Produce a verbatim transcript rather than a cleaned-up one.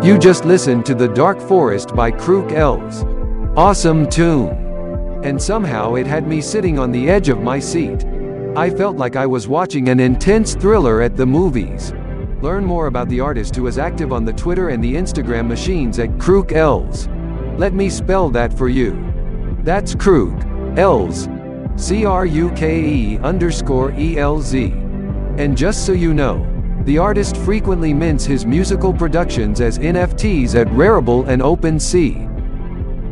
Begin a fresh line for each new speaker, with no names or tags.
You just listened to The Dark Forest by Krook Elves. Awesome tune. And somehow it had me sitting on the edge of my seat. I felt like I was watching an intense thriller at the movies. Learn more about the artist who is active on the Twitter and the Instagram machines at Krook Elves. Let me spell that for you. That's Krook Elves. C R U K E underscore E L Z. And just so you know, the artist frequently mints his musical productions as N F Ts at Rarible and OpenSea.